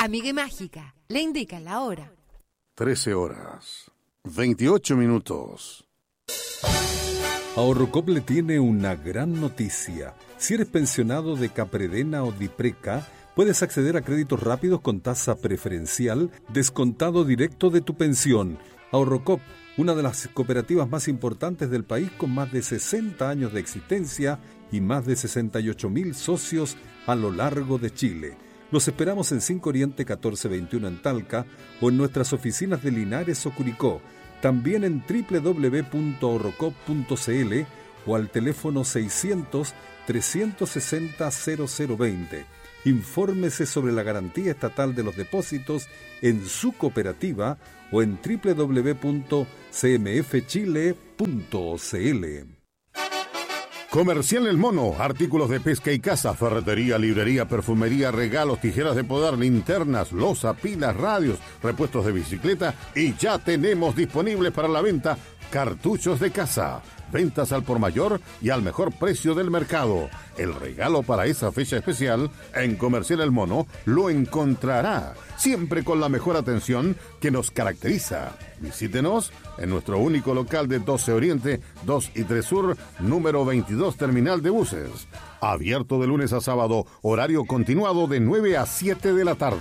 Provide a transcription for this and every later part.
Amiga y Mágica, le indica la hora. 13 horas, 28 minutos. Ahorrocop le tiene una gran noticia. Si eres pensionado de Capredena o Dipreca, puedes acceder a créditos rápidos con tasa preferencial, descontado directo de tu pensión. Ahorrocop, una de las cooperativas más importantes del país con más de 60 años de existencia y más de 68.000 socios a lo largo de Chile. Los esperamos en 5 Oriente 1421 en Talca o en nuestras oficinas de Linares o Curicó. También en www.ahorrocop.cl o al teléfono 600-360-0020. Infórmese sobre la garantía estatal de los depósitos en su cooperativa o en www.cmfchile.cl. Comercial El Mono, artículos de pesca y caza, ferretería, librería, perfumería, regalos, tijeras de podar, linternas, loza, pilas, radios, repuestos de bicicleta y ya tenemos disponibles para la venta cartuchos de caza. Ventas al por mayor y al mejor precio del mercado. El regalo para esa fecha especial en Comercial El Mono lo encontrará, siempre con la mejor atención que nos caracteriza. Visítenos en nuestro único local de 12 Oriente, 2 y 3 Sur, número 22, terminal de buses. Abierto de lunes a sábado, horario continuado de 9 a 7 de la tarde.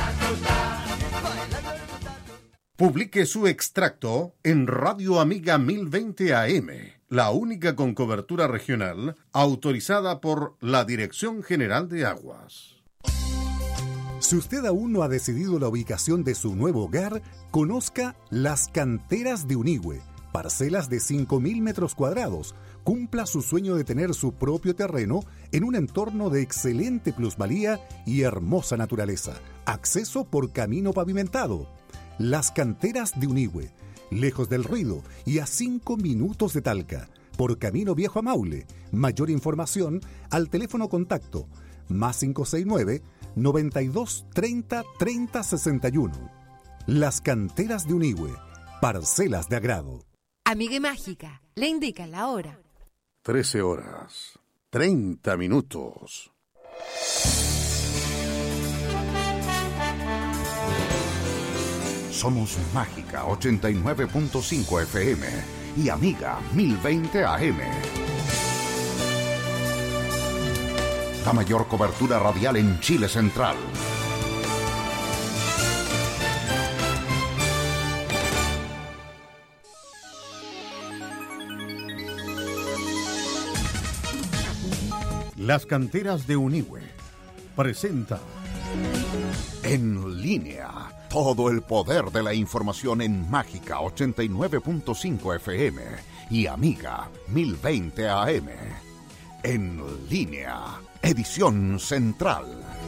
Publique su extracto en Radio Amiga 1020 AM, la única con cobertura regional autorizada por la Dirección General de Aguas. Si usted aún no ha decidido la ubicación de su nuevo hogar, conozca Las Canteras de Unigüe, parcelas de 5.000 metros cuadrados. Cumpla su sueño de tener su propio terreno en un entorno de excelente plusvalía y hermosa naturaleza. Acceso por camino pavimentado. Las Canteras de Unigüe, lejos del ruido y a 5 minutos de Talca, por Camino Viejo a Maule. Mayor información al teléfono contacto +569 92 30 30 61. Las Canteras de Unigüe, parcelas de agrado. Amiga y Mágica, le indica la hora. 13 horas, 30 minutos. Somos Mágica 89.5 FM y Amiga 1020 AM. La mayor cobertura radial en Chile Central. Las Canteras de Unigüe presenta En Línea. Todo el poder de la información en Mágica 89.5 FM y Amiga 1020 AM. En Línea, edición central.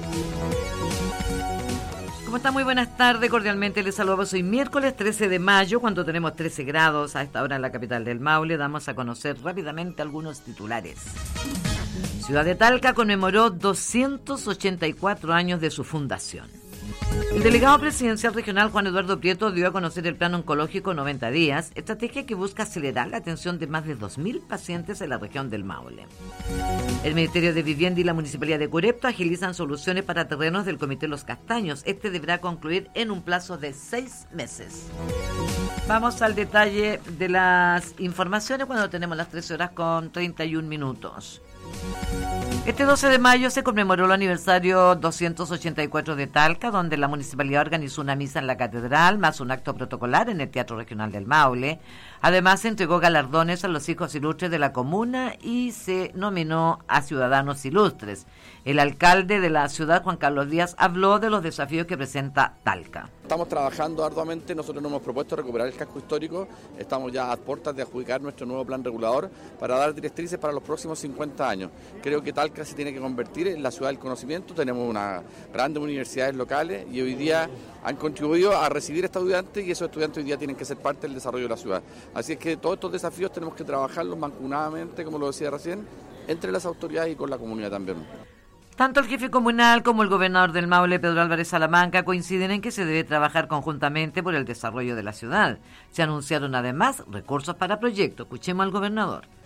¿Cómo está? Muy buenas tardes, cordialmente les saludamos hoy miércoles 13 de mayo, cuando tenemos 13 grados a esta hora en la capital del Maule. Damos a conocer rápidamente algunos titulares. Ciudad de Talca conmemoró 284 años de su fundación. El delegado presidencial regional Juan Eduardo Prieto dio a conocer el Plan Oncológico 90 días, estrategia que busca acelerar la atención de más de 2.000 pacientes en la región del Maule. El Ministerio de Vivienda y la Municipalidad de Curepto agilizan soluciones para terrenos del Comité Los Castaños. Este deberá concluir en un plazo de 6 meses. Vamos al detalle de las informaciones cuando tenemos las 13 horas con 31 minutos. Este 12 de mayo se conmemoró el aniversario 284 de Talca, donde la municipalidad organizó una misa en la catedral, más un acto protocolar en el Teatro Regional del Maule. Además, se entregó galardones a los hijos ilustres de la comuna y se nominó a ciudadanos ilustres. El alcalde de la ciudad, Juan Carlos Díaz, habló de los desafíos que presenta Talca. Estamos trabajando arduamente, nosotros nos hemos propuesto recuperar el casco histórico, estamos ya a puertas de adjudicar nuestro nuevo plan regulador para dar directrices para los próximos 50 años. Creo que Talca se tiene que convertir en la ciudad del conocimiento, tenemos unas grandes universidades locales y hoy día han contribuido a recibir estudiantes y esos estudiantes hoy día tienen que ser parte del desarrollo de la ciudad. Así es que todos estos desafíos tenemos que trabajarlos mancomunadamente, como lo decía recién, entre las autoridades y con la comunidad también. Tanto el jefe comunal como el gobernador del Maule, Pedro Álvarez Salamanca, coinciden en que se debe trabajar conjuntamente por el desarrollo de la ciudad. Se anunciaron además recursos para proyectos. Escuchemos al gobernador.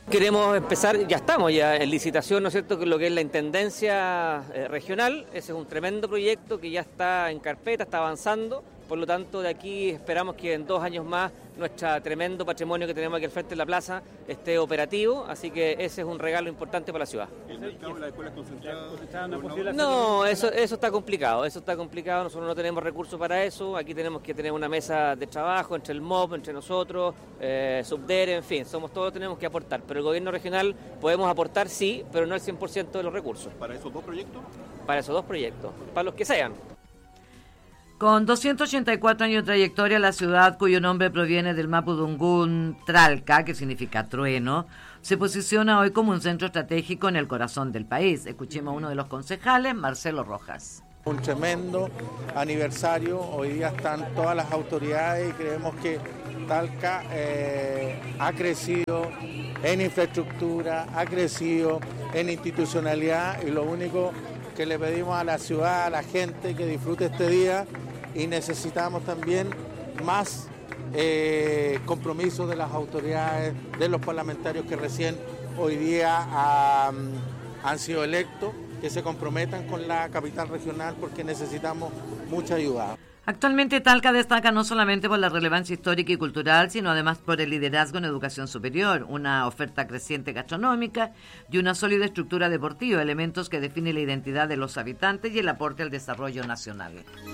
Queremos empezar, ya estamos ya en licitación, ¿no es cierto?, con lo que es la Intendencia Regional. Ese es un tremendo proyecto que ya está en carpeta, está avanzando. Por lo tanto, de aquí esperamos que en 2 años más nuestro tremendo patrimonio que tenemos aquí al frente de la plaza esté operativo, así que ese es un regalo importante para la ciudad. ¿El mercado de la escuela concentrada? No, eso está complicado, nosotros no tenemos recursos para eso, aquí tenemos que tener una mesa de trabajo entre el MOB, entre nosotros, Subdere, en fin, todos tenemos que aportar, pero el gobierno regional podemos aportar, sí, pero no el 100% de los recursos. ¿Para esos 2 proyectos? Para esos 2 proyectos, para los que sean. Con 284 años de trayectoria, la ciudad, cuyo nombre proviene del mapudungún Tralca, que significa trueno, se posiciona hoy como un centro estratégico en el corazón del país. Escuchemos a uno de los concejales, Marcelo Rojas. Un tremendo aniversario, hoy día están todas las autoridades y creemos que Talca ha crecido en infraestructura, ha crecido en institucionalidad y lo único que le pedimos a la ciudad, a la gente que disfrute este día y necesitamos también más compromiso de las autoridades, de los parlamentarios que recién hoy día han sido electos, que se comprometan con la capital regional porque necesitamos mucha ayuda. Actualmente Talca destaca no solamente por la relevancia histórica y cultural, sino además por el liderazgo en educación superior, una oferta creciente gastronómica y una sólida estructura deportiva, elementos que definen la identidad de los habitantes y el aporte al desarrollo nacional.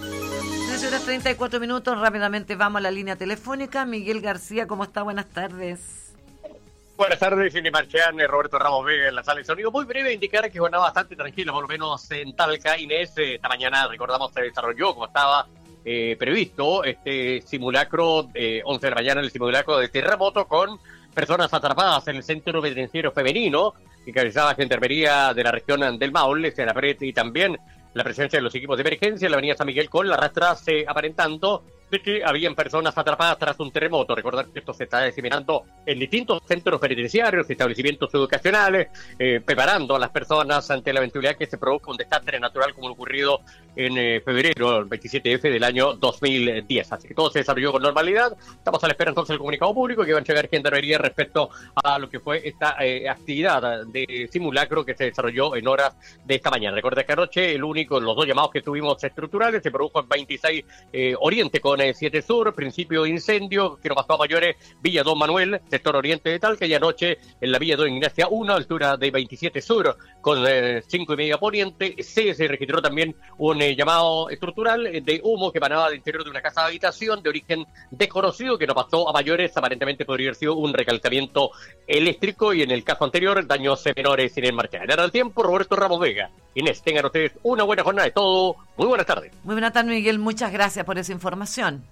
13:34, rápidamente vamos a la línea telefónica. Miguel García, ¿cómo está? Buenas tardes. Buenas tardes, Cindy Marchán, Roberto Ramos Vega en la sala de sonido. Muy breve, indicar que jornada bastante tranquila, por lo menos en Talca. Inés, esta mañana, recordamos, se desarrolló como estaba previsto este simulacro, 11 de la mañana, el simulacro de terremoto con personas atrapadas en el centro penitenciario femenino que encabezaba la Gendarmería de la región del Maule, Senapret, y también la presencia de los equipos de emergencia en la avenida San Miguel con la rastras aparentando de que habían personas atrapadas tras un terremoto. Recordar que esto se está diseminando en distintos centros penitenciarios, establecimientos educacionales, preparando a las personas ante la eventualidad que se produzca un desastre natural como lo ocurrido en febrero, el 27F del año 2010. Así que todo se desarrolló con normalidad. Estamos a la espera entonces del comunicado público que va a entregar Gendarmería respecto a lo que fue esta actividad de simulacro que se desarrolló en horas de esta mañana. Recuerda que anoche los 2 llamados que tuvimos estructurales se produjo en 26 Oriente con 7 Sur, principio de incendio, que no pasó a mayores, Villa Don Manuel, sector oriente de Talca, y anoche en la Villa Don Ignacia 1, altura de 27 Sur, con 5,5 poniente. Se registró también un llamado estructural de humo que emanaba del interior de una casa de habitación de origen desconocido, que no pasó a mayores, aparentemente podría haber sido un recalentamiento eléctrico, y en el caso anterior, daños menores sin enmarchar. Ahora el tiempo, Roberto Ramos Vega. Inés, tengan ustedes una buena jornada de todo. Muy buenas tardes. Muy buenas tardes, Miguel. Muchas gracias por esa información.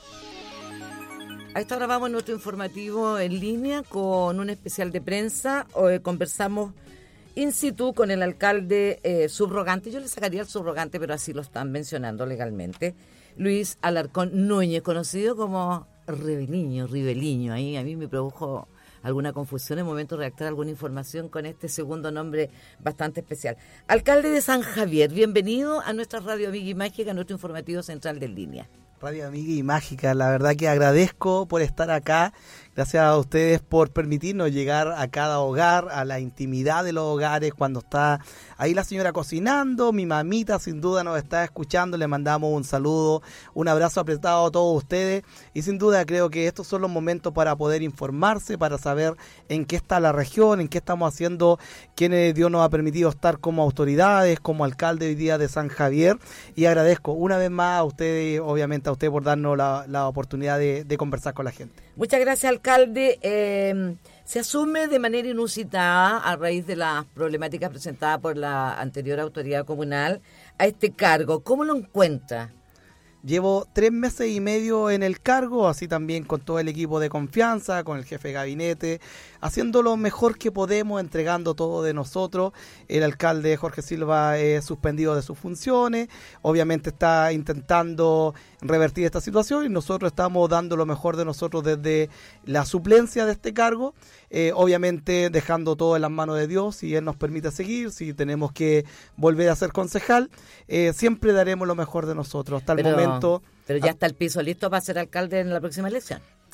A esta hora vamos a nuestro informativo en línea con un especial de prensa. Hoy conversamos in situ con el alcalde subrogante. Yo le sacaría el subrogante, pero así lo están mencionando legalmente. Luis Alarcón Núñez, conocido como Ribeliño. Ahí a mí me produjo alguna confusión en el momento de redactar alguna información con este segundo nombre bastante especial. Alcalde de San Javier, bienvenido a nuestra Radio Amiga y Mágica, a nuestro informativo central de línea. Radio Amiga y Mágica, la verdad que agradezco por estar acá, gracias a ustedes por permitirnos llegar a cada hogar, a la intimidad de los hogares, cuando está ahí la señora cocinando, mi mamita sin duda nos está escuchando, le mandamos un saludo, un abrazo apretado a todos ustedes, y sin duda creo que estos son los momentos para poder informarse, para saber en qué está la región, en qué estamos haciendo, quienes Dios nos ha permitido estar como autoridades, como alcalde hoy día de San Javier, y agradezco una vez más a ustedes, obviamente a usted por darnos la oportunidad de conversar con la gente. Muchas gracias, alcalde. Se asume de manera inusitada, a raíz de las problemáticas presentadas por la anterior autoridad comunal, a este cargo. ¿Cómo lo encuentra? Llevo 3 meses y medio en el cargo, así también con todo el equipo de confianza, con el jefe de gabinete, haciendo lo mejor que podemos, entregando todo de nosotros. El alcalde Jorge Silva es suspendido de sus funciones, obviamente está intentando revertir esta situación y nosotros estamos dando lo mejor de nosotros desde la suplencia de este cargo, obviamente dejando todo en las manos de Dios, si Él nos permite seguir, si tenemos que volver a ser concejal, siempre daremos lo mejor de nosotros hasta el momento. Pero ya está el piso listo para ser alcalde en la próxima elección.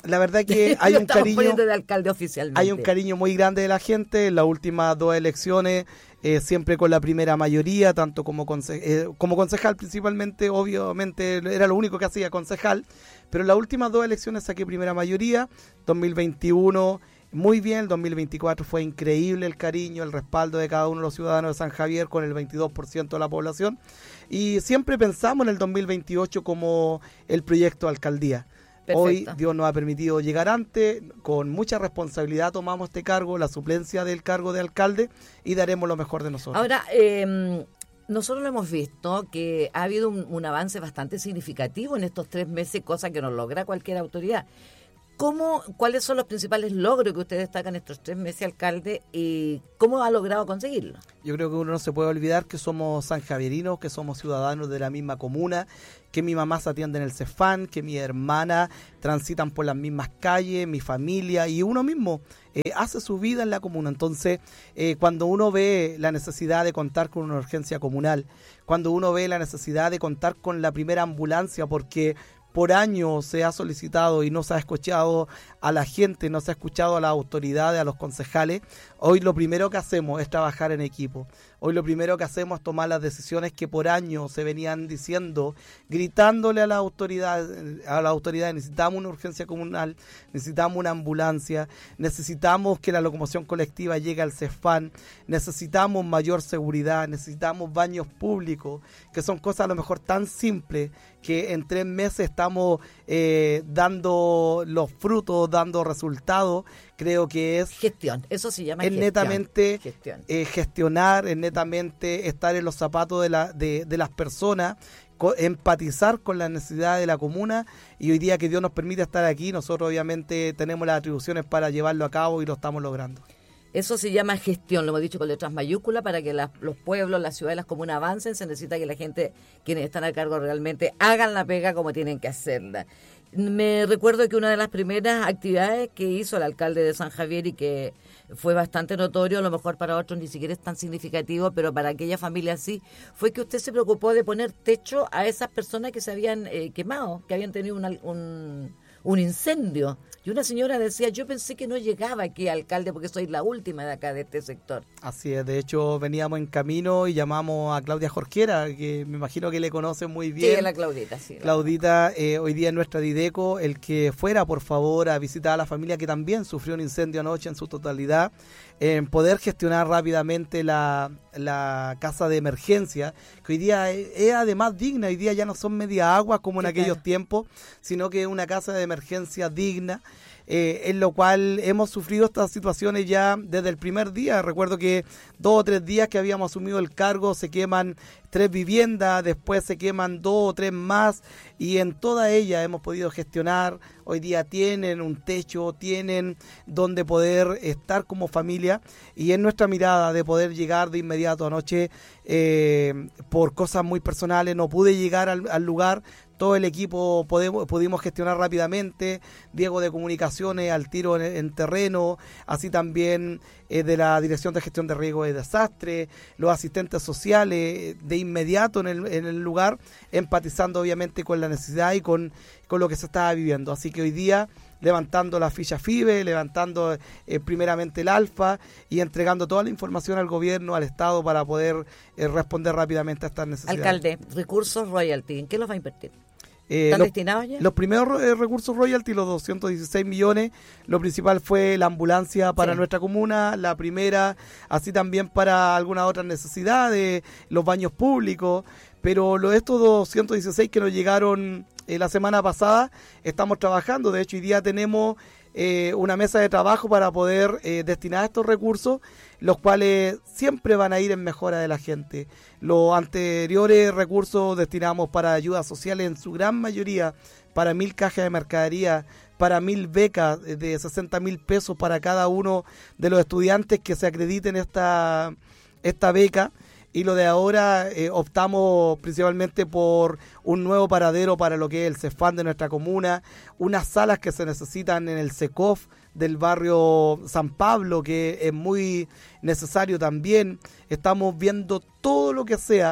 La verdad que hay un cariño de alcalde oficialmente. Hay un cariño muy grande de la gente. En las últimas 2 elecciones, siempre con la primera mayoría, tanto como concejal principalmente, obviamente era lo único que hacía concejal, pero en las últimas 2 elecciones saqué primera mayoría. 2021 muy bien, el 2024 fue increíble el cariño, el respaldo de cada uno de los ciudadanos de San Javier con el 22% de la población, y siempre pensamos en el 2028 como el proyecto de alcaldía. Perfecto. Hoy Dios nos ha permitido llegar antes, con mucha responsabilidad tomamos este cargo, la suplencia del cargo de alcalde, y daremos lo mejor de nosotros. Ahora, nosotros lo hemos visto que ha habido un avance bastante significativo en estos 3 meses, cosa que no logra cualquier autoridad. ¿Cuáles son los principales logros que usted destaca en estos 3 meses, alcalde, y cómo ha logrado conseguirlo? Yo creo que uno no se puede olvidar que somos sanjavierinos, que somos ciudadanos de la misma comuna, que mi mamá se atiende en el Cefán, que mi hermana transitan por las mismas calles, mi familia y uno mismo hace su vida en la comuna. Entonces, cuando uno ve la necesidad de contar con una urgencia comunal, cuando uno ve la necesidad de contar con la primera ambulancia, porque por años se ha solicitado y no se ha escuchado a la gente, no se ha escuchado a las autoridades, a los concejales. Hoy lo primero que hacemos es trabajar en equipo. Hoy lo primero que hacemos es tomar las decisiones que por años se venían diciendo, gritándole a las autoridades, necesitamos una urgencia comunal, necesitamos una ambulancia, necesitamos que la locomoción colectiva llegue al Cefán, necesitamos mayor seguridad, necesitamos baños públicos, que son cosas a lo mejor tan simples que en 3 meses estamos dando los frutos, dando resultados. Creo que es gestión, eso se llama gestión. Netamente gestionar, es netamente estar en los zapatos de las personas, empatizar con las necesidades de la comuna, y hoy día que Dios nos permite estar aquí, nosotros obviamente tenemos las atribuciones para llevarlo a cabo y lo estamos logrando. Eso se llama gestión, lo hemos dicho con letras mayúsculas, para que los pueblos, las ciudades, las comunas avancen, se necesita que la gente, quienes están a cargo realmente, hagan la pega como tienen que hacerla. Me recuerdo que una de las primeras actividades que hizo el alcalde de San Javier, y que fue bastante notorio, a lo mejor para otros ni siquiera es tan significativo, pero para aquella familia sí, fue que usted se preocupó de poner techo a esas personas que se habían quemado, que habían tenido un incendio. Y una señora decía, yo pensé que no llegaba aquí, alcalde, porque soy la última de acá, de este sector. Así es, de hecho veníamos en camino y llamamos a Claudia Jorquera, que me imagino que le conocen muy bien. Sí, la Claudita, sí. Claudita, hoy día en nuestra Dideco, el que fuera, por favor, a visitar a la familia que también sufrió un incendio anoche en su totalidad, en poder gestionar rápidamente la casa de emergencia, que hoy día es además digna. Hoy día ya no son media agua como en aquellos tiempos, sino que es una casa de emergencia digna, en lo cual hemos sufrido estas situaciones ya desde el primer día. Recuerdo que 2 o 3 días que habíamos asumido el cargo se queman 3 viviendas, después se queman 2 o 3 más, y en todas ellas hemos podido gestionar. Hoy día tienen un techo, tienen donde poder estar como familia, y es nuestra mirada de poder llegar de inmediato. Anoche, por cosas muy personales, no pude llegar al lugar. Todo el equipo pudimos gestionar rápidamente, Diego de Comunicaciones al tiro en terreno, así también de la Dirección de Gestión de Riesgos y Desastres, los asistentes sociales de inmediato en el lugar, empatizando obviamente con la necesidad y con lo que se estaba viviendo. Así que hoy día levantando la ficha FIBE, levantando primeramente el ALFA y entregando toda la información al gobierno, al Estado, para poder responder rápidamente a estas necesidades. Alcalde, recursos royalty, ¿en qué los va a invertir? ¿Están destinados ya? Los primeros recursos royalty, los 216 millones, lo principal fue la ambulancia para nuestra comuna, la primera, así también para algunas otras necesidades, los baños públicos, pero estos 216 que nos llegaron la semana pasada, estamos trabajando. De hecho, hoy día tenemos una mesa de trabajo para poder destinar estos recursos, los cuales siempre van a ir en mejora de la gente. Los anteriores recursos destinamos para ayudas sociales, en su gran mayoría para 1.000 cajas de mercadería, para 1.000 becas de 60.000 pesos para cada uno de los estudiantes que se acrediten esta beca. Y lo de ahora optamos principalmente por un nuevo paradero para lo que es el Cefán de nuestra comuna, unas salas que se necesitan en el SECOF del barrio San Pablo, que es muy necesario también. Estamos viendo todo lo que sea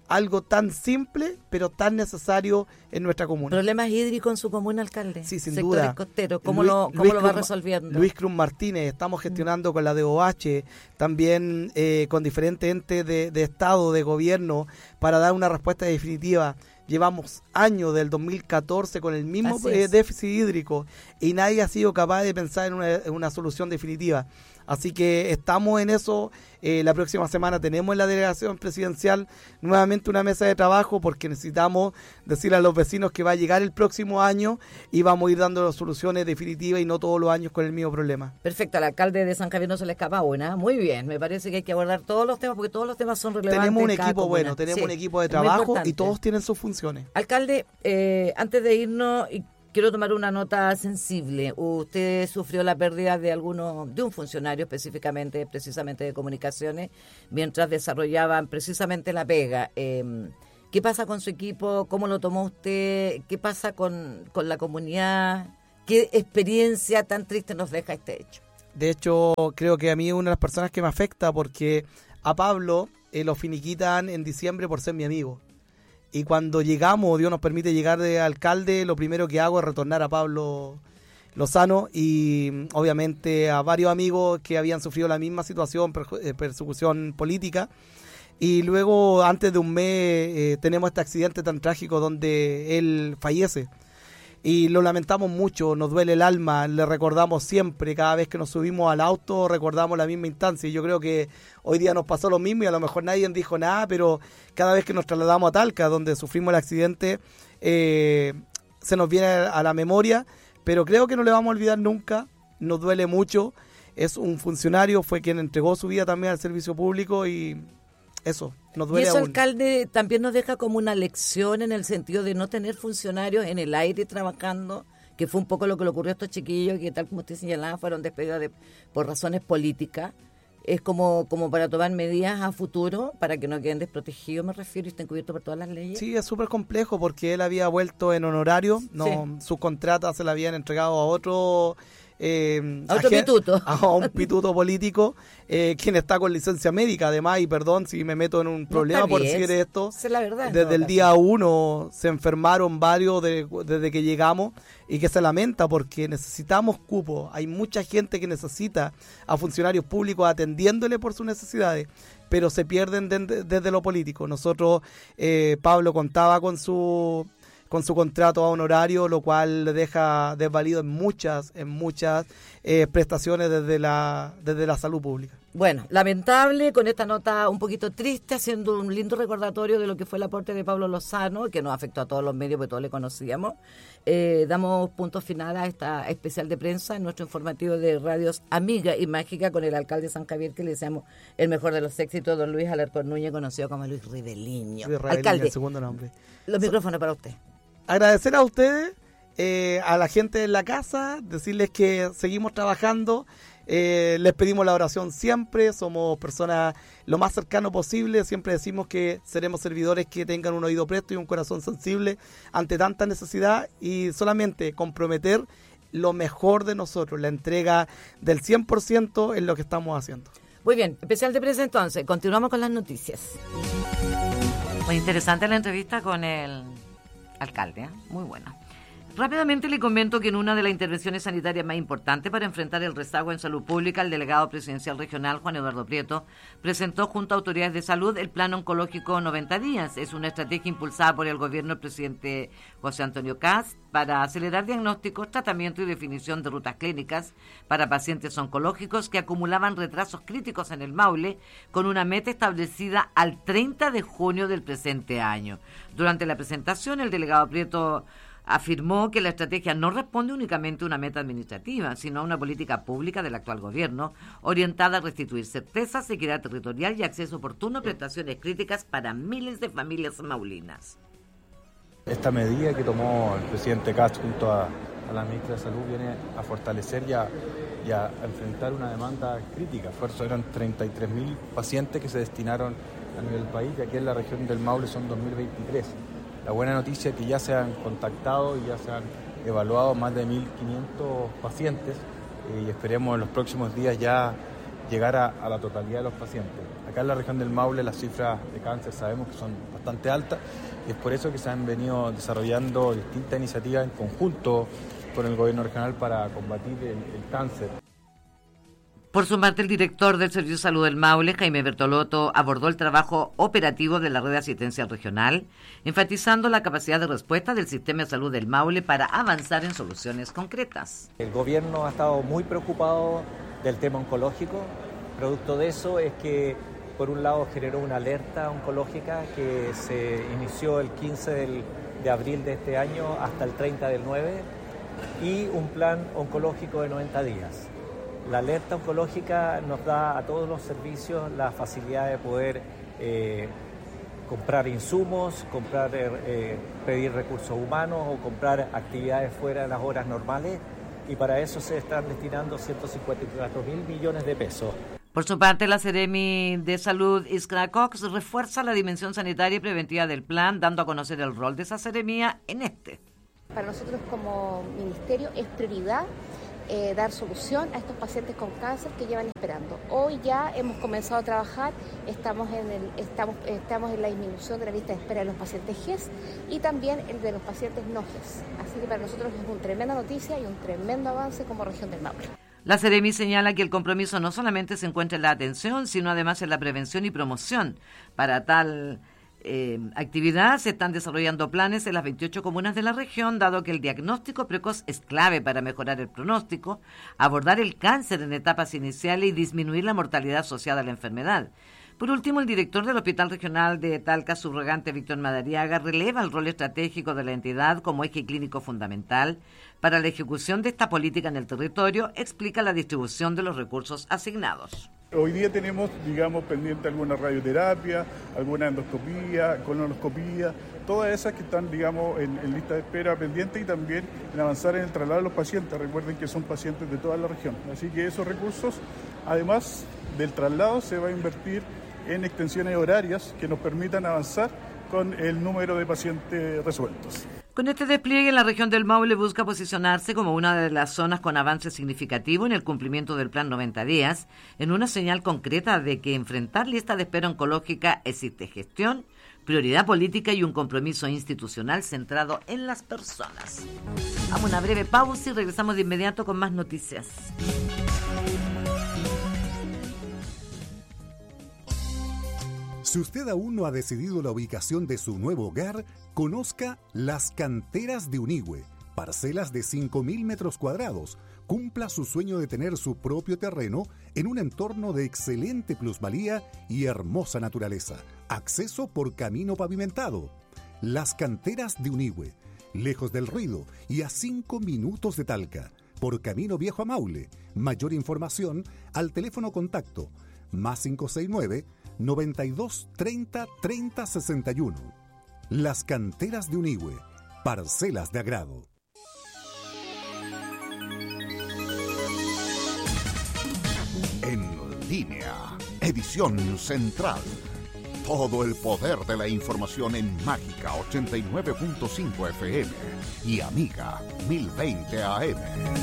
algo tan simple, pero tan necesario en nuestra comuna. ¿Problemas hídricos en su comuna, alcalde? Sí, sin Sectores duda. costeros, ¿cómo lo va resolviendo? Luis Cruz Martínez, estamos gestionando con la DOH, también con diferentes entes de Estado, de gobierno, para dar una respuesta definitiva. Llevamos años del 2014 con el mismo déficit hídrico y nadie ha sido capaz de pensar en una solución definitiva. Así que estamos en eso. La próxima semana tenemos en la delegación presidencial nuevamente una mesa de trabajo porque necesitamos decirle a los vecinos que va a llegar el próximo año y vamos a ir dando soluciones definitivas y no todos los años con el mismo problema. Perfecto, al alcalde de San Javier no se le escapa una. Muy bien, me parece que hay que abordar todos los temas porque todos los temas son relevantes. Tenemos un equipo bueno, tenemos un equipo de trabajo y todos tienen sus funciones. Alcalde, antes de irnos... Quiero tomar una nota sensible. Usted sufrió la pérdida de un funcionario específicamente, precisamente de comunicaciones, mientras desarrollaban precisamente la pega. ¿Qué pasa con su equipo? ¿Cómo lo tomó usted? ¿Qué pasa con la comunidad? ¿Qué experiencia tan triste nos deja este hecho? De hecho, creo que a mí es una de las personas que me afecta porque a Pablo lo finiquitan en diciembre por ser mi amigo. Y cuando llegamos, Dios nos permite llegar de alcalde, lo primero que hago es retornar a Pablo Lozano y obviamente a varios amigos que habían sufrido la misma situación, persecución política. Y luego, antes de un mes, tenemos este accidente tan trágico donde él fallece. Y lo lamentamos mucho, nos duele el alma, le recordamos siempre, cada vez que nos subimos al auto, recordamos la misma instancia. Y yo creo que hoy día nos pasó lo mismo y a lo mejor nadie dijo nada, pero cada vez que nos trasladamos a Talca, donde sufrimos el accidente, se nos viene a la memoria, pero creo que no le vamos a olvidar nunca, nos duele mucho. Es un funcionario, fue quien entregó su vida también al servicio público y eso, nos duele. Y eso, aún. Alcalde, también nos deja como una lección en el sentido de no tener funcionarios en el aire trabajando, que fue un poco lo que le ocurrió a estos chiquillos que, tal como usted señalaba, fueron despedidos por razones políticas. Es como para tomar medidas a futuro para que no queden desprotegidos, me refiero, y estén cubiertos por todas las leyes. Sí, es súper complejo porque él había vuelto en honorario, sus contratas se le habían entregado a otro... pituto. A un pituto político, quien está con licencia médica además, y perdón si me meto en un problema por decir esto, es la verdad, desde el día 1 se enfermaron varios desde que llegamos y que se lamenta porque necesitamos cupo, hay mucha gente que necesita a funcionarios públicos atendiéndole por sus necesidades, pero se pierden desde lo político. Nosotros, Pablo contaba con su contrato a honorario, lo cual le deja desvalido en muchas prestaciones desde la salud pública. Bueno, lamentable, con esta nota un poquito triste, haciendo un lindo recordatorio de lo que fue el aporte de Pablo Lozano, que nos afectó a todos los medios, porque todos le conocíamos. Damos punto final a esta especial de prensa en nuestro informativo de Radios Amiga y Mágica con el alcalde de San Javier, que le deseamos el mejor de los éxitos, don Luis Alarcón Núñez, conocido como Luis Riveliño. Alcalde, el segundo nombre. Los micrófonos para usted. Agradecer a ustedes, a la gente en la casa, decirles que seguimos trabajando, les pedimos la oración siempre, somos personas lo más cercano posible, siempre decimos que seremos servidores que tengan un oído presto y un corazón sensible ante tanta necesidad y solamente comprometer lo mejor de nosotros, la entrega del 100% en lo que estamos haciendo. Muy bien, especial de prensa entonces, continuamos con las noticias. Muy interesante la entrevista con el alcalde, muy buena. Rápidamente le comento que en una de las intervenciones sanitarias más importantes para enfrentar el rezago en salud pública, el delegado presidencial regional, Juan Eduardo Prieto, presentó junto a autoridades de salud el Plan Oncológico 90 días. Es una estrategia impulsada por el gobierno del presidente José Antonio Kast para acelerar diagnósticos, tratamiento y definición de rutas clínicas para pacientes oncológicos que acumulaban retrasos críticos en el Maule, con una meta establecida al 30 de junio del presente año. Durante la presentación, el delegado Prieto afirmó que la estrategia no responde únicamente a una meta administrativa, sino a una política pública del actual gobierno, orientada a restituir certezas, equidad territorial y acceso oportuno a prestaciones críticas para miles de familias maulinas. Esta medida que tomó el presidente Kast junto a la ministra de Salud viene a fortalecer y a enfrentar una demanda crítica. Eran 33.000 pacientes que se destinaron a nivel del país y aquí en la región del Maule son 2.023. La buena noticia es que ya se han contactado y ya se han evaluado más de 1.500 pacientes y esperemos en los próximos días ya llegar a la totalidad de los pacientes. Acá en la región del Maule las cifras de cáncer sabemos que son bastante altas y es por eso que se han venido desarrollando distintas iniciativas en conjunto con el gobierno regional para combatir el cáncer. Por su parte, el director del Servicio de Salud del Maule, Jaime Bertolotto, abordó el trabajo operativo de la red de asistencia regional, enfatizando la capacidad de respuesta del sistema de salud del Maule para avanzar en soluciones concretas. El gobierno ha estado muy preocupado del tema oncológico. Producto de eso es que, por un lado, generó una alerta oncológica que se inició el 15 de abril de este año hasta el 30 del 9 y un plan oncológico de 90 días. La alerta oncológica nos da a todos los servicios la facilidad de poder comprar insumos, pedir recursos humanos o comprar actividades fuera de las horas normales, y para eso se están destinando 154.000 millones de pesos. Por su parte, la Seremi de Salud, Iskra Cox, refuerza la dimensión sanitaria y preventiva del plan, dando a conocer el rol de esa seremía en este. Para nosotros como ministerio es prioridad dar solución a estos pacientes con cáncer que llevan esperando. Hoy ya hemos comenzado a trabajar, estamos en la disminución de la lista de espera de los pacientes GES y también el de los pacientes no GES. Así que para nosotros es una tremenda noticia y un tremendo avance como región del Maule. La Seremi señala que el compromiso no solamente se encuentra en la atención, sino además en la prevención y promoción. Para tal actividad se están desarrollando planes en las 28 comunas de la región, dado que el diagnóstico precoz es clave para mejorar el pronóstico, abordar el cáncer en etapas iniciales y disminuir la mortalidad asociada a la enfermedad. Por último, el director del Hospital Regional de Talca, subrogante Víctor Madariaga, releva el rol estratégico de la entidad como eje clínico fundamental para la ejecución de esta política en el territorio, explica la distribución de los recursos asignados. Hoy día tenemos, pendiente alguna radioterapia, alguna endoscopía, colonoscopía, todas esas que están, en lista de espera pendiente y también en avanzar en el traslado de los pacientes. Recuerden que son pacientes de toda la región. Así que esos recursos, además del traslado, se va a invertir en extensiones horarias que nos permitan avanzar con el número de pacientes resueltos. Con este despliegue, la región del Maule busca posicionarse como una de las zonas con avance significativo en el cumplimiento del Plan 90 días, en una señal concreta de que enfrentar lista de espera oncológica existe gestión, prioridad política y un compromiso institucional centrado en las personas. Vamos a una breve pausa y regresamos de inmediato con más noticias. Si usted aún no ha decidido la ubicación de su nuevo hogar, conozca Las Canteras de Unigüe, parcelas de 5.000 metros cuadrados. Cumpla su sueño de tener su propio terreno en un entorno de excelente plusvalía y hermosa naturaleza. Acceso por camino pavimentado. Las Canteras de Unigüe, lejos del ruido y a 5 minutos de Talca, por camino viejo a Maule. Mayor información al teléfono contacto +569 92 30 30 61. Las Canteras de Unigüe, parcelas de agrado. En línea, edición central. Todo el poder de la información en Mágica 89.5 FM y Amiga 1020 AM.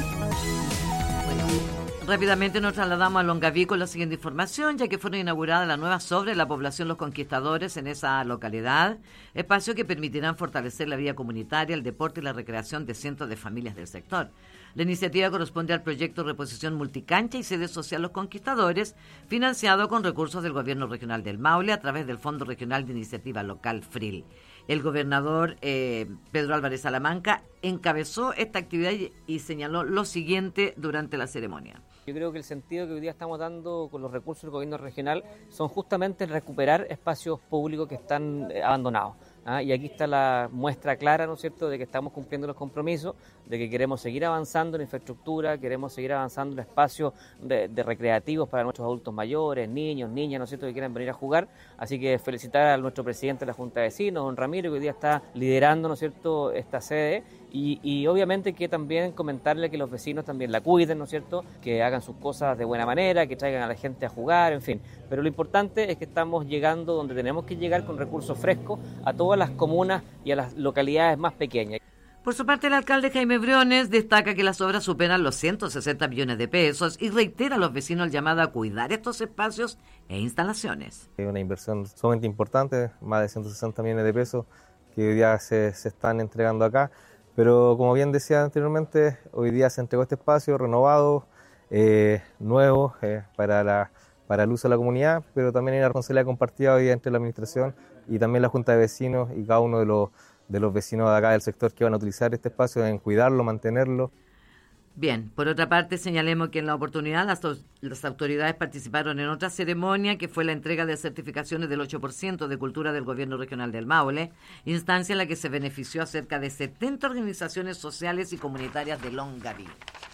Rápidamente nos trasladamos a Longaví con la siguiente información, ya que fueron inauguradas las nuevas sobre la población Los Conquistadores en esa localidad, espacio que permitirán fortalecer la vida comunitaria, el deporte y la recreación de cientos de familias del sector. La iniciativa corresponde al proyecto Reposición Multicancha y Sede Social Los Conquistadores, financiado con recursos del Gobierno Regional del Maule a través del Fondo Regional de Iniciativa Local FRIL. El gobernador Pedro Álvarez Salamanca encabezó esta actividad y señaló lo siguiente durante la ceremonia. Yo creo que el sentido que hoy día estamos dando con los recursos del gobierno regional son justamente recuperar espacios públicos que están abandonados. Y aquí está la muestra clara, ¿no es cierto?, de que estamos cumpliendo los compromisos, de que queremos seguir avanzando en la infraestructura, queremos seguir avanzando en espacios de recreativos para nuestros adultos mayores, niños, niñas, ¿no es cierto?, que quieran venir a jugar. Así que felicitar a nuestro presidente de la Junta de Vecinos, don Ramiro, que hoy día está liderando, ¿no es cierto?, esta sede. Y obviamente que también comentarle que los vecinos también la cuiden, ¿no es cierto?, que hagan sus cosas de buena manera, que traigan a la gente a jugar, en fin. Pero lo importante es que estamos llegando donde tenemos que llegar con recursos frescos a todas las comunas y a las localidades más pequeñas. Por su parte, el alcalde Jaime Briones destaca que las obras superan los 160 millones de pesos y reitera a los vecinos el llamado a cuidar estos espacios e instalaciones. Es una inversión sumamente importante, más de 160 millones de pesos que hoy día se están entregando acá, pero como bien decía anteriormente, hoy día se entregó este espacio renovado, nuevo, para el uso de la comunidad, pero también hay una responsabilidad compartida hoy día entre la administración y también la Junta de Vecinos y cada uno de los vecinos de acá del sector que van a utilizar este espacio en cuidarlo, mantenerlo. Bien, por otra parte señalemos que en la oportunidad las autoridades participaron en otra ceremonia que fue la entrega de certificaciones del 8% de cultura del Gobierno Regional del Maule, instancia en la que se benefició a cerca de 70 organizaciones sociales y comunitarias de Longaví.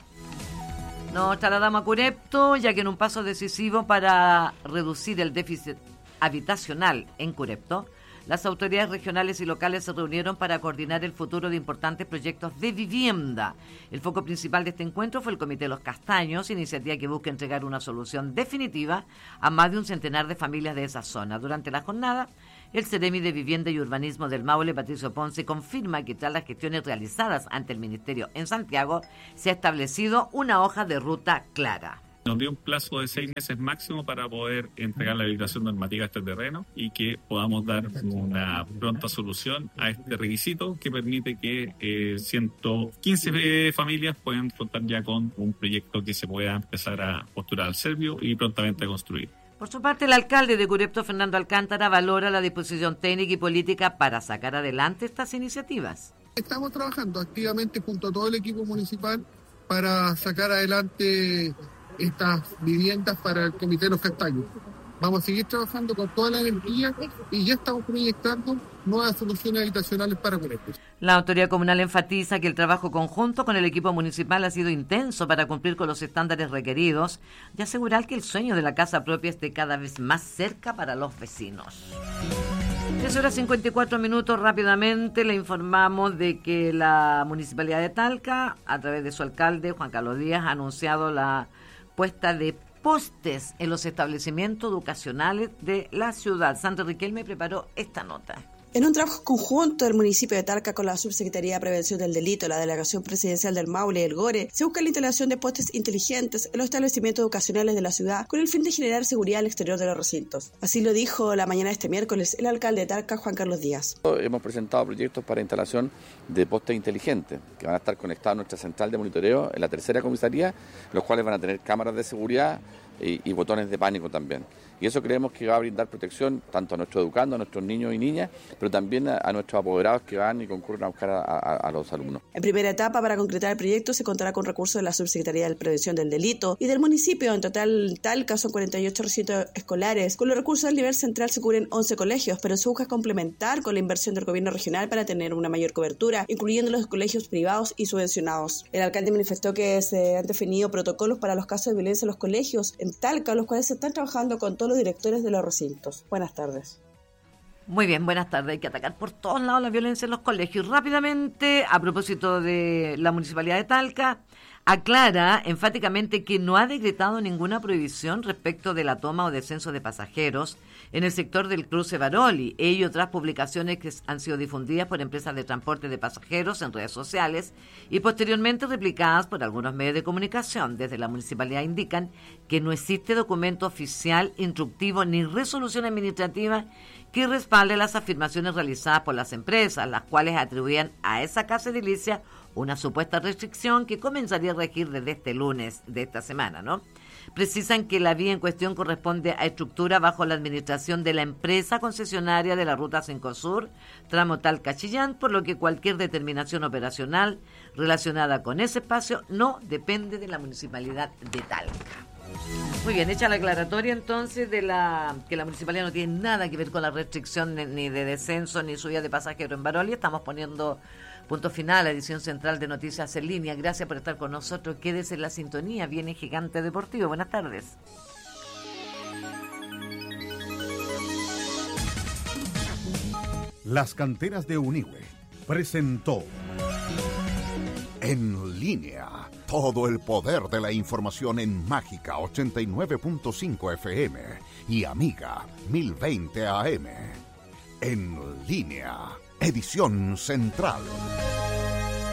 Nos trasladamos a Curepto, ya que en un paso decisivo para reducir el déficit habitacional en Curepto, las autoridades regionales y locales se reunieron para coordinar el futuro de importantes proyectos de vivienda. El foco principal de este encuentro fue el Comité Los Castaños, iniciativa que busca entregar una solución definitiva a más de un centenar de familias de esa zona. Durante la jornada, el Ceremi de Vivienda y Urbanismo del Maule, Patricio Ponce, confirma que tras las gestiones realizadas ante el Ministerio en Santiago, se ha establecido una hoja de ruta clara. Nos dio un plazo de 6 meses máximo para poder entregar la habilitación normativa a este terreno y que podamos dar una pronta solución a este requisito que permite que 115 familias puedan contar ya con un proyecto que se pueda empezar a postular al Servio y prontamente a construir. Por su parte, el alcalde de Curepto, Fernando Alcántara, valora la disposición técnica y política para sacar adelante estas iniciativas. Estamos trabajando activamente junto a todo el equipo municipal para sacar adelante estas viviendas para el Comité de los Castaños. Vamos a seguir trabajando con toda la energía y ya estamos proyectando nuevas soluciones habitacionales para Curepto. La autoridad comunal enfatiza que el trabajo conjunto con el equipo municipal ha sido intenso para cumplir con los estándares requeridos y asegurar que el sueño de la casa propia esté cada vez más cerca para los vecinos. 3:54. Rápidamente le informamos de que la Municipalidad de Talca, a través de su alcalde, Juan Carlos Díaz, ha anunciado la puesta de postes en los establecimientos educacionales de la ciudad. Sandra Riquelme preparó esta nota. En un trabajo conjunto del municipio de Talca con la Subsecretaría de Prevención del Delito, la Delegación Presidencial del Maule y el GORE, se busca la instalación de postes inteligentes en los establecimientos educacionales de la ciudad con el fin de generar seguridad al exterior de los recintos. Así lo dijo la mañana de este miércoles el alcalde de Talca, Juan Carlos Díaz. Hemos presentado proyectos para instalación de postes inteligentes que van a estar conectados a nuestra central de monitoreo en la tercera comisaría, los cuales van a tener cámaras de seguridad y botones de pánico también. Y eso creemos que va a brindar protección tanto a nuestros educandos, a nuestros niños y niñas, pero también a nuestros apoderados que van y concurren a buscar a los alumnos. En primera etapa, para concretar el proyecto, se contará con recursos de la Subsecretaría de Prevención del Delito y del municipio. En total, Talca son 48 recintos escolares. Con los recursos del nivel central se cubren 11 colegios, pero se busca complementar con la inversión del gobierno regional para tener una mayor cobertura, incluyendo los colegios privados y subvencionados. El alcalde manifestó que se han definido protocolos para los casos de violencia en los colegios en Talca, los cuales se están trabajando con todos los directores de los recintos. Buenas tardes. Muy bien, buenas tardes. Hay que atacar por todos lados la violencia en los colegios. Rápidamente, a propósito de la Municipalidad de Talca, aclara enfáticamente que no ha decretado ninguna prohibición respecto de la toma o descenso de pasajeros en el sector del cruce Baroli, ello tras publicaciones que han sido difundidas por empresas de transporte de pasajeros en redes sociales y posteriormente replicadas por algunos medios de comunicación. Desde la municipalidad indican que no existe documento oficial, instructivo ni resolución administrativa que respalde las afirmaciones realizadas por las empresas, las cuales atribuían a esa casa edilicia una supuesta restricción que comenzaría a regir desde este lunes de esta semana, ¿no? Precisan que la vía en cuestión corresponde a estructura bajo la administración de la empresa concesionaria de la ruta 5 Sur, tramo Talca-Chillán, por lo que cualquier determinación operacional relacionada con ese espacio no depende de la municipalidad de Talca. Muy bien, hecha la aclaratoria entonces de que la municipalidad no tiene nada que ver con la restricción ni de descenso ni subida de pasajeros en Baroli. Estamos poniendo punto final a la edición central de Noticias en Línea. Gracias por estar con nosotros. Quédese en la sintonía. Viene Gigante Deportivo. Buenas tardes. Las canteras de Unigüe presentó En Línea. Todo el poder de la información en Mágica 89.5 FM y Amiga 1020 AM. En Línea. Edición central.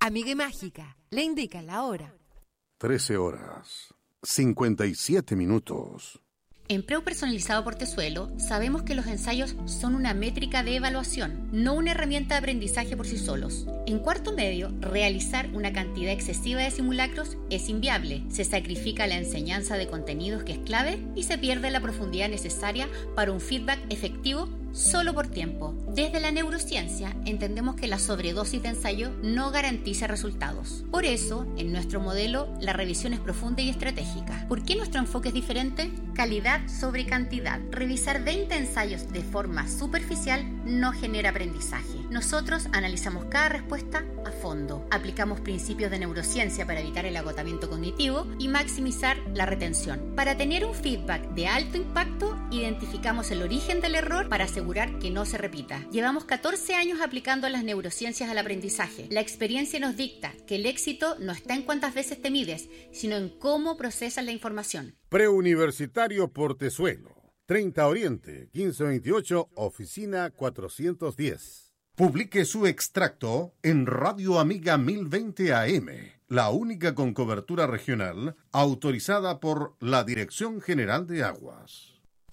Amiga Mágica le indica la hora. 13 horas, 57 minutos. En Preu Personalizado Portezuelo sabemos que los ensayos son una métrica de evaluación, no una herramienta de aprendizaje por sí solos. En cuarto medio, realizar una cantidad excesiva de simulacros es inviable. Se sacrifica la enseñanza de contenidos que es clave y se pierde la profundidad necesaria para un feedback efectivo solo por tiempo. Desde la neurociencia entendemos que la sobredosis de ensayo no garantiza resultados. Por eso, en nuestro modelo, la revisión es profunda y estratégica. ¿Por qué nuestro enfoque es diferente? Calidad sobre cantidad. Revisar 20 ensayos de forma superficial no genera aprendizaje. Nosotros analizamos cada respuesta a fondo. Aplicamos principios de neurociencia para evitar el agotamiento cognitivo y maximizar la retención. Para tener un feedback de alto impacto, identificamos el origen del error para asegurar que no se repita. Llevamos 14 años aplicando las neurociencias al aprendizaje. La experiencia nos dicta que el éxito no está en cuántas veces te mides, sino en cómo procesas la información. Preuniversitario Portezuelo, 30 Oriente, 1528, oficina 410. Publique su extracto en Radio Amiga 1020 AM, la única con cobertura regional autorizada por la Dirección General de Aguas.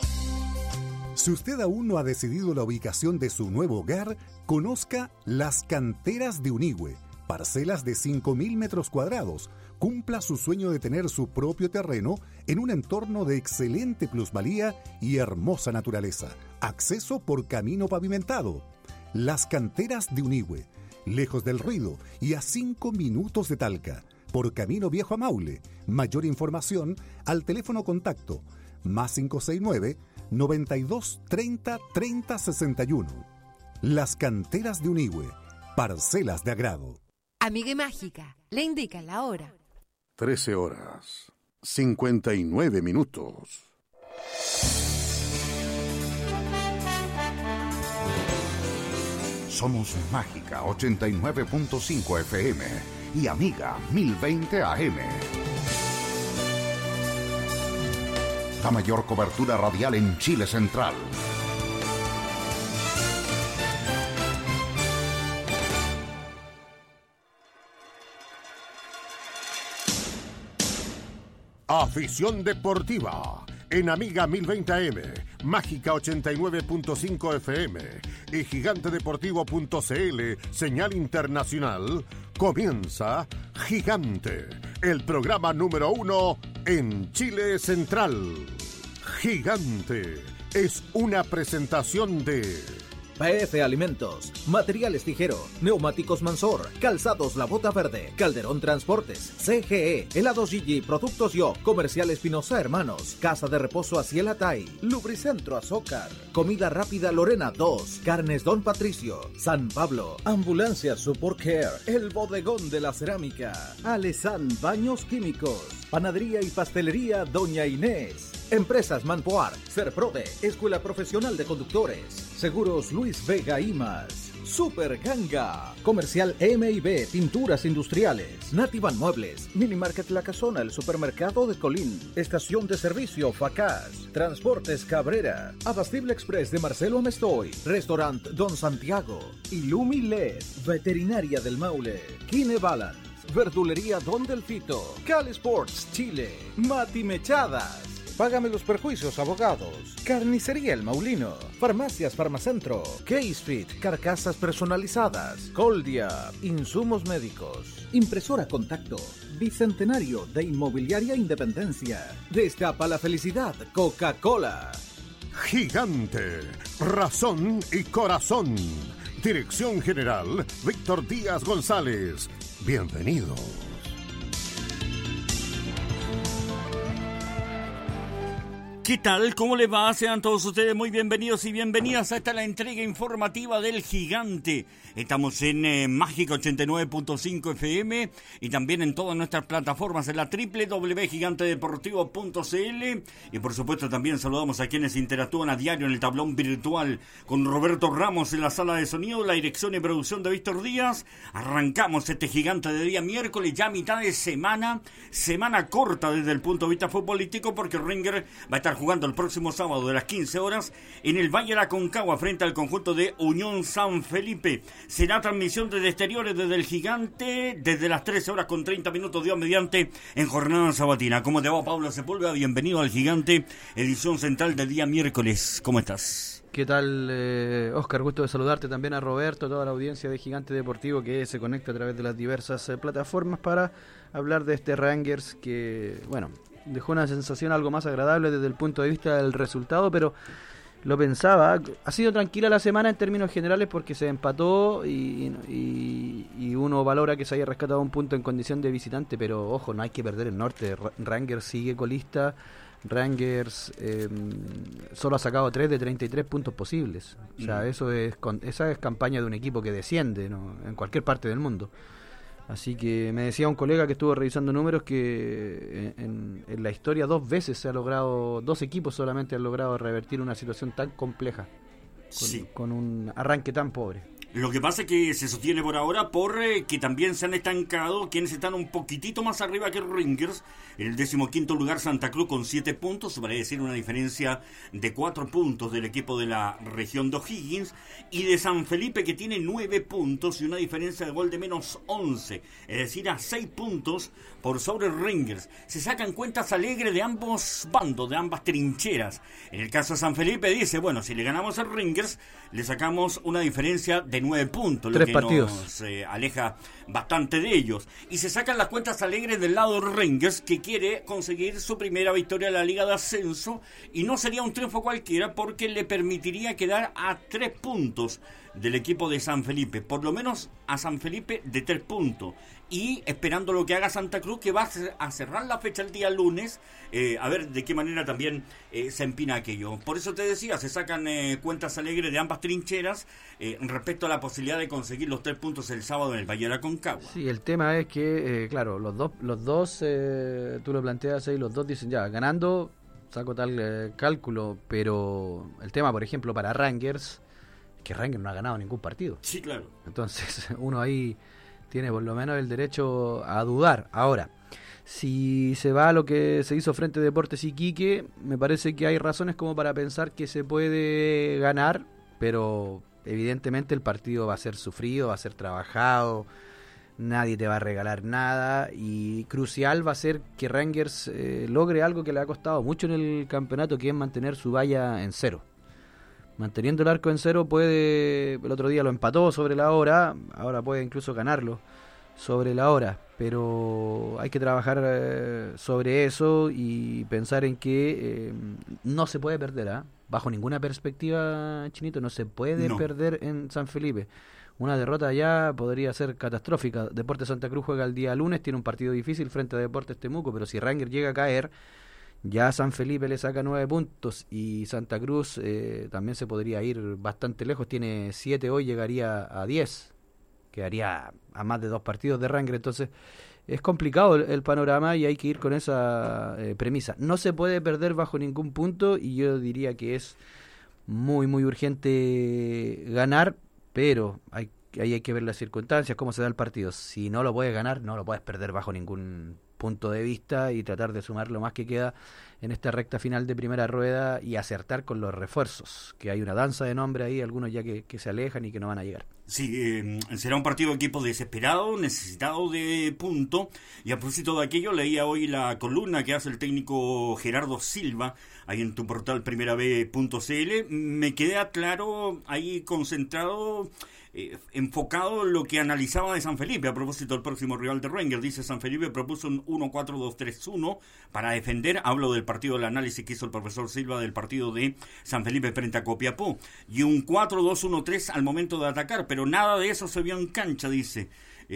Si usted aún no ha decidido la ubicación de su nuevo hogar, conozca Las Canteras de Unigüe, parcelas de 5.000 metros cuadrados. Cumpla su sueño de tener su propio terreno en un entorno de excelente plusvalía y hermosa naturaleza. Acceso por camino pavimentado. Las Canteras de Unigüe, lejos del ruido y a 5 minutos de Talca, por Camino Viejo a Maule. Mayor información al teléfono contacto +569 92 30 30 61. Las Canteras de Unigüe, parcelas de agrado. Amiga Mágica le indica la hora. 13 horas, 59 minutos. Somos Mágica 89.5 FM y Amiga 1020 AM. La mayor cobertura radial en Chile Central. Afición deportiva en Amiga 1020 AM, Mágica 89.5 FM y gigantedeportivo.cl, señal internacional. Comienza Gigante, el programa número 1 en Chile Central. Gigante es una presentación de PF Alimentos, Materiales Tijero, Neumáticos Mansor, Calzados La Bota Verde, Calderón Transportes, CGE, Helados Gigi, Productos Yo, Comercial Espinosa Hermanos, Casa de Reposo Aciel Atay, Lubricentro Azócar, Comida Rápida Lorena 2, Carnes Don Patricio, San Pablo, Ambulancia Support Care, El Bodegón de la Cerámica, Alesan Baños Químicos, Panadería y Pastelería Doña Inés, Empresas Manpoar, Serprode, Escuela Profesional de Conductores, Seguros Luis Vega y más. Super Ganga, Comercial M&B, Pinturas Industriales, Nativan Muebles, Minimarket La Casona, el Supermercado de Colín, Estación de Servicio Facaz, Transportes Cabrera, Abastible Express de Marcelo Amestoy, Restaurant Don Santiago, Illumi LED, Veterinaria del Maule, Kine Balance, Verdulería Don Delfito, Cal Sports Chile, Mati Mechadas, Págame los Perjuicios Abogados, Carnicería El Maulino, Farmacias Farmacentro, K-Street, Carcasas Personalizadas, Coldia, Insumos Médicos, Impresora Contacto, Bicentenario de Inmobiliaria Independencia, Destapa la Felicidad, Coca-Cola. Gigante, razón y corazón. Dirección General, Víctor Díaz González. Bienvenidos. ¿Qué tal? ¿Cómo les va? Sean todos ustedes muy bienvenidos y bienvenidas a esta la entrega informativa del Gigante. Estamos en Mágica 89.5 FM y también en todas nuestras plataformas en la www.gigantedeportivo.cl y por supuesto también saludamos a quienes interactúan a diario en el tablón virtual con Roberto Ramos en la sala de sonido, la dirección y producción de Víctor Díaz. Arrancamos este Gigante de día miércoles, ya mitad de semana corta desde el punto de vista futbolístico porque Ringer va a estar jugando el próximo sábado de las 15 horas en el Valle de la Concagua frente al conjunto de Unión San Felipe. Será transmisión desde exteriores desde el Gigante desde las 13 horas con 30 minutos, Dios mediante, en jornada sabatina. ¿Cómo te va, Pablo Sepúlveda? Bienvenido al Gigante, edición central del día miércoles. ¿Cómo estás? ¿Qué tal, Oscar? Gusto de saludarte, también a Roberto, toda la audiencia de Gigante Deportivo que se conecta a través de las diversas plataformas para hablar de este Rangers que, bueno, dejó una sensación algo más agradable desde el punto de vista del resultado, pero lo pensaba, ha sido tranquila la semana en términos generales porque se empató y uno valora que se haya rescatado un punto en condición de visitante, pero ojo, no hay que perder el norte. Rangers sigue colista. Rangers solo ha sacado 3 de 33 puntos posibles. O sea, esa es campaña de un equipo que desciende, ¿no?, en cualquier parte del mundo. Así que me decía un colega que estuvo revisando números que en la historia 2 veces se ha logrado, 2 equipos solamente han logrado revertir una situación tan compleja con un arranque tan pobre. Lo que pasa es que se sostiene por ahora que también se han estancado quienes están un poquitito más arriba que Rangers. En el 15º lugar Santa Cruz con 7 puntos, vale decir una diferencia de 4 puntos del equipo de la región de O'Higgins, y de San Felipe que tiene 9 puntos y una diferencia de gol de menos 11, es decir, a 6 puntos por sobre Rangers. Se sacan cuentas alegres de ambos bandos, de ambas trincheras. En el caso de San Felipe dice, bueno, si le ganamos a Rangers, le sacamos una diferencia de 9 puntos, lo 3 que partidos. nos aleja bastante de ellos. Y se sacan las cuentas alegres del lado de Rangers, que quiere conseguir su primera victoria en la Liga de Ascenso, y no sería un triunfo cualquiera porque le permitiría quedar a 3 puntos del equipo de San Felipe, por lo menos a San Felipe de 3 puntos, y esperando lo que haga Santa Cruz, que va a cerrar la fecha el día lunes, a ver de qué manera también se empina aquello. Por eso te decía, se sacan cuentas alegres de ambas trincheras respecto a la posibilidad de conseguir los 3 puntos el sábado en el Valle de la Concagua. Sí, el tema es que, claro, los dos tú lo planteas ahí, los dos dicen ya, ganando saco tal cálculo, pero el tema, por ejemplo, para Rangers, que Rangers no ha ganado ningún partido. Sí, claro. Entonces uno ahí tiene por lo menos el derecho a dudar. Ahora, si se va a lo que se hizo frente a Deportes Iquique, me parece que hay razones como para pensar que se puede ganar, pero evidentemente el partido va a ser sufrido, va a ser trabajado, nadie te va a regalar nada, y crucial va a ser que Rangers logre algo que le ha costado mucho en el campeonato, que es mantener su valla en 0. Manteniendo el arco en 0 puede, el otro día lo empató sobre la hora, ahora puede incluso ganarlo sobre la hora, pero hay que trabajar sobre eso y pensar en que no se puede perder, bajo ninguna perspectiva, Chinito, no se puede perder en San Felipe. Una derrota ya podría ser catastrófica. Deportes Santa Cruz juega el día lunes, tiene un partido difícil frente a Deportes Temuco, pero si Rangers llega a caer, ya San Felipe le saca 9 puntos y Santa Cruz también se podría ir bastante lejos, tiene 7 hoy, llegaría a 10, quedaría a más de 2 partidos de Rangers. Entonces es complicado el panorama y hay que ir con esa premisa. No se puede perder bajo ningún punto y yo diría que es muy muy urgente ganar, pero ahí hay que ver las circunstancias, cómo se da el partido. Si no lo puedes ganar, no lo puedes perder bajo ningún punto de vista y tratar de sumar lo más que queda en esta recta final de primera rueda y acertar con los refuerzos, que hay una danza de nombre ahí, algunos ya que se alejan y que no van a llegar. Sí, será un partido de equipo desesperado, necesitado de punto, y a propósito de aquello, leía hoy la columna que hace el técnico Gerardo Silva, ahí en tu portal primerab.cl, me queda claro ahí concentrado, enfocado en lo que analizaba de San Felipe a propósito del próximo rival de Rangers. Dice: San Felipe propuso un 1-4-2-3-1 para defender. Hablo del partido, del análisis que hizo el profesor Silva del partido de San Felipe frente a Copiapó, y un 4-2-1-3 al momento de atacar, pero nada de eso se vio en cancha, dice.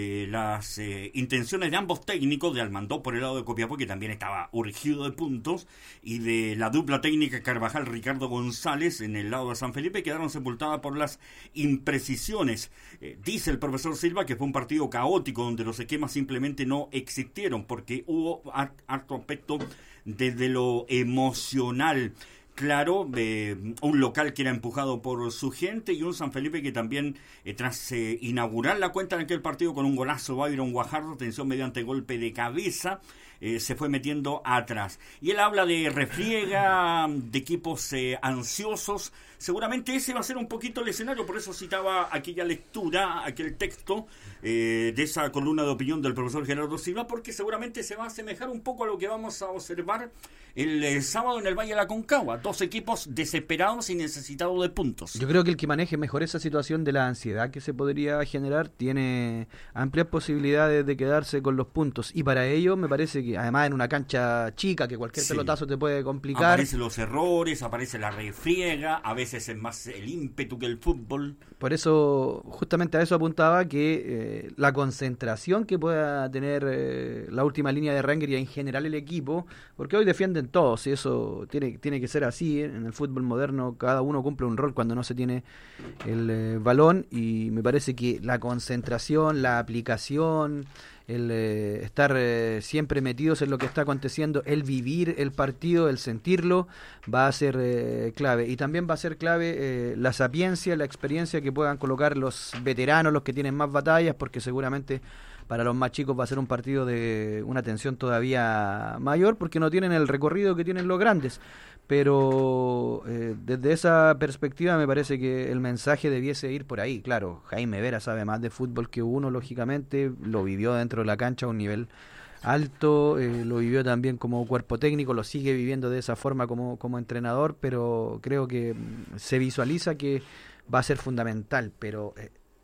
Las intenciones de ambos técnicos, de Almandó por el lado de Copiapó, que también estaba urgido de puntos, y de la dupla técnica Carvajal-Ricardo González en el lado de San Felipe, quedaron sepultadas por las imprecisiones. Dice el profesor Silva que fue un partido caótico donde los esquemas simplemente no existieron porque hubo harto aspecto desde lo emocional. Claro, un local que era empujado por su gente y un San Felipe que también, tras inaugurar la cuenta en aquel partido con un golazo, Byron Guajardo, atención mediante golpe de cabeza, se fue metiendo atrás. Y él habla de refriega, de equipos ansiosos. Seguramente ese va a ser un poquito el escenario, por eso citaba aquella lectura, aquel texto de esa columna de opinión del profesor Gerardo Silva, porque seguramente se va a asemejar un poco a lo que vamos a observar el sábado en el Valle de la Aconcagua. 2 equipos desesperados y necesitados de puntos. Yo creo que el que maneje mejor esa situación de la ansiedad que se podría generar tiene amplias posibilidades de quedarse con los puntos, y para ello me parece que además en una cancha chica que cualquier pelotazo te puede complicar, aparecen los errores, aparece la refriega, a veces es más el ímpetu que el fútbol. Por eso, justamente a eso apuntaba, que la concentración que pueda tener la última línea de Rangers y en general el equipo, porque hoy defienden todos y eso tiene que ser así, en el fútbol moderno cada uno cumple un rol cuando no se tiene el balón, y me parece que la concentración, la aplicación, el estar siempre metidos en lo que está aconteciendo, el vivir el partido, el sentirlo, va a ser clave. Y también va a ser clave la sapiencia, la experiencia que puedan colocar los veteranos, los que tienen más batallas, porque seguramente para los más chicos va a ser un partido de una tensión todavía mayor, porque no tienen el recorrido que tienen los grandes. Pero desde esa perspectiva me parece que el mensaje debiese ir por ahí. Claro, Jaime Vera sabe más de fútbol que uno, lógicamente, lo vivió dentro de la cancha a un nivel alto, lo vivió también como cuerpo técnico, lo sigue viviendo de esa forma como entrenador, pero creo que se visualiza que va a ser fundamental, pero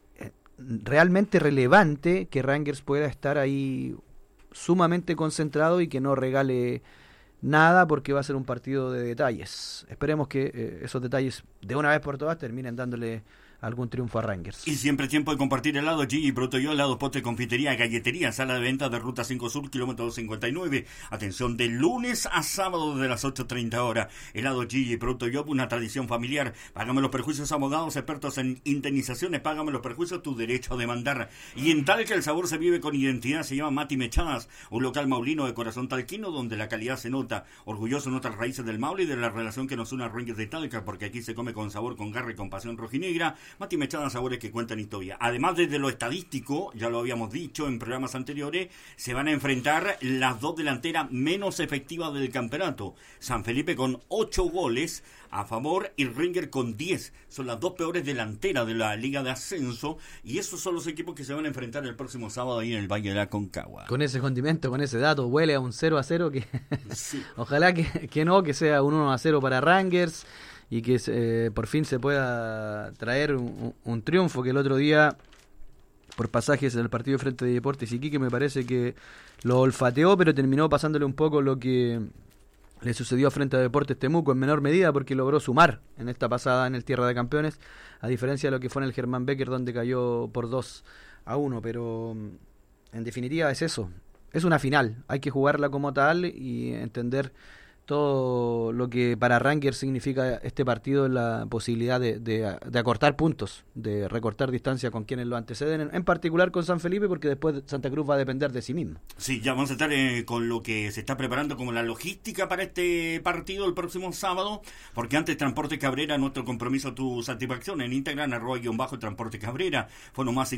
realmente relevante que Rangers pueda estar ahí sumamente concentrado y que no regale nada, porque va a ser un partido de detalles. Esperemos que esos detalles de una vez por todas terminen dándole algún triunfo a Rangers. Y siempre tiempo de compartir helado Gigi Producto Yo, helado, postre, confitería, galletería, sala de venta de Ruta 5 Sur, kilómetro 259. Atención, de lunes a sábado de las 8:30 horas. Helado Gigi Producto Yo, una tradición familiar. Págame los perjuicios, abogados expertos en indemnizaciones. Págame los perjuicios, tu derecho a demandar. Y en Talca el sabor se vive con identidad. Se llama Mati Mechadas, un local maulino de corazón talquino donde la calidad se nota. Orgulloso en otras raíces del Maule y de la relación que nos une a Rangers de Talca, porque aquí se come con sabor, con garra y con pasión rojinegra. Mati Mechada, sabores que cuentan historia. Además, desde lo estadístico, ya lo habíamos dicho en programas anteriores, se van a enfrentar las 2 delanteras menos efectivas del campeonato. San Felipe con 8 goles a favor y Rangers con 10. Son las 2 peores delanteras de la Liga de Ascenso, y esos son los equipos que se van a enfrentar el próximo sábado ahí en el Valle de la Aconcagua. Con ese condimento, con ese dato, huele a un 0-0 que sí. Ojalá que no, que sea un 1-0 para Rangers y que por fin se pueda traer un triunfo, que el otro día, por pasajes en el partido frente de Deportes Iquique, me parece que lo olfateó, pero terminó pasándole un poco lo que le sucedió frente a Deportes Temuco, en menor medida, porque logró sumar en esta pasada en el Tierra de Campeones, a diferencia de lo que fue en el Germán Becker, donde cayó por 2-1, pero en definitiva es eso, es una final, hay que jugarla como tal y entender todo lo que para Rangers significa este partido, en la posibilidad de acortar puntos, de recortar distancia con quienes lo anteceden, en particular con San Felipe, porque después Santa Cruz va a depender de sí mismo. Sí, ya vamos a estar con lo que se está preparando como la logística para este partido el próximo sábado, porque antes Transporte Cabrera, nuestro compromiso, tu satisfacción, en Instagram, @Transporte Cabrera, fono más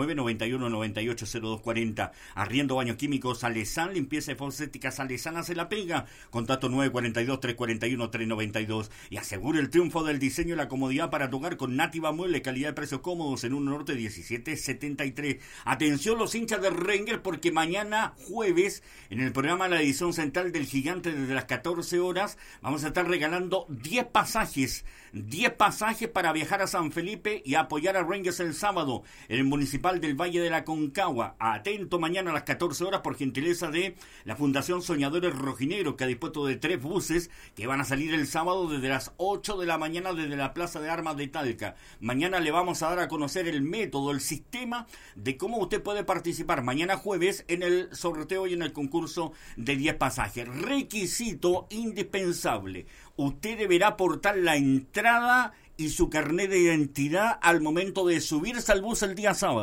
569-9198-0240, arriendo baños químicos Salesán, limpieza fosfética Salesán hace la pega, contacto 942-341-392, y asegura el triunfo del diseño y la comodidad para tu hogar con Nativa Mueble, calidad de precios cómodos en 1 Norte 1773. Atención los hinchas de Rangers, porque mañana jueves en el programa La Edición Central del Gigante desde las 14 horas vamos a estar regalando 10 pasajes para viajar a San Felipe y apoyar a Rangers el sábado en el Municipal del Valle de la Aconcagua. Atento mañana a las 14 horas por gentileza de la Fundación Soñadores Rojinegros, que ha dispuesto de 3 buses que van a salir el sábado desde las 8 de la mañana desde la Plaza de Armas de Talca. Mañana le vamos a dar a conocer el método, el sistema de cómo usted puede participar mañana jueves en el sorteo y en el concurso de 10 pasajes. Requisito indispensable: usted deberá aportar la entrada y su carnet de identidad al momento de subirse al bus el día sábado.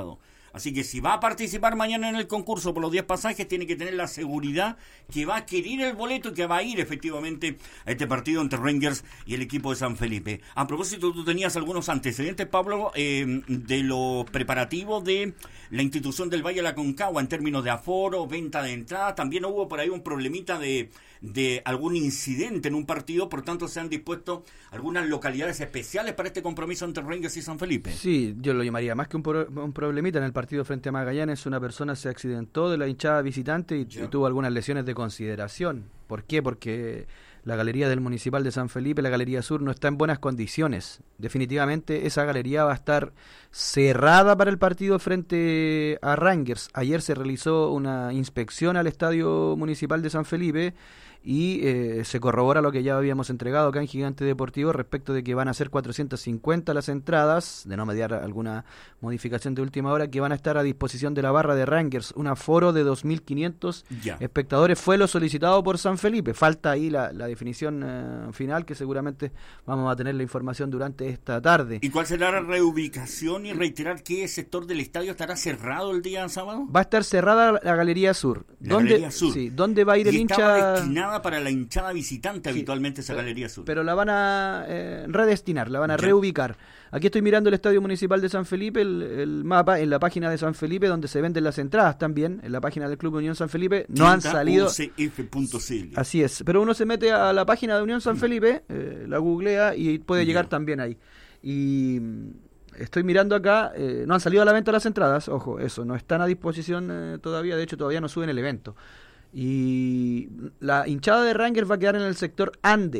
Así que si va a participar mañana en el concurso por los 10 pasajes, tiene que tener la seguridad que va a adquirir el boleto y que va a ir efectivamente a este partido entre Rangers y el equipo de San Felipe. A propósito, tú tenías algunos antecedentes, Pablo, de los preparativos de la institución del Valle de la Aconcagua en términos de aforo, venta de entradas. También hubo por ahí un problemita de algún incidente en un partido, por tanto se han dispuesto algunas localidades especiales para este compromiso entre Rangers y San Felipe. Sí, yo lo llamaría más que un problemita. En el partido frente a Magallanes una persona se accidentó de la hinchada visitante y tuvo algunas lesiones de consideración. ¿Por qué? Porque la galería del Municipal de San Felipe, la Galería Sur, no está en buenas condiciones. Definitivamente esa galería va a estar cerrada para el partido frente a Rangers. Ayer se realizó una inspección al Estadio Municipal de San Felipe y se corrobora lo que ya habíamos entregado acá en Gigante Deportivo respecto de que van a ser 450 las entradas, de no mediar alguna modificación de última hora, que van a estar a disposición de la barra de Rangers. Un aforo de 2.500 espectadores fue lo solicitado por San Felipe. Falta ahí la definición final, que seguramente vamos a tener la información durante esta tarde. ¿Y cuál será la reubicación y reiterar qué sector del estadio estará cerrado el día sábado? Va a estar cerrada la Galería Sur. Galería Sur. Sí, ¿dónde va a ir el hincha? Estaba destinada para la hinchada visitante habitualmente esa Galería Sur. Pero la van a redestinar, la van a reubicar. Aquí estoy mirando el Estadio Municipal de San Felipe, el mapa, en la página de San Felipe, donde se venden las entradas también, en la página del Club Unión San Felipe, no han salido... UCF.cl. Así es, pero uno se mete a la página de Unión San Felipe, la googlea y puede llegar también ahí. Y estoy mirando acá, no han salido a la venta las entradas, ojo, eso, no están a disposición todavía, de hecho todavía no suben el evento. Y la hinchada de Rangers va a quedar en el sector Ande,